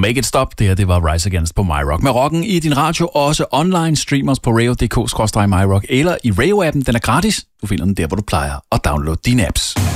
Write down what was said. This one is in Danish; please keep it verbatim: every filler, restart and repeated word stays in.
Make It Stop. Det her, det var Rise Against på MyRock. Med rocken i din radio, også online streamers på radio punktum d k skråstreg myrock eller i Radio-appen. Den er gratis. Du finder den der, hvor du plejer at downloade dine apps.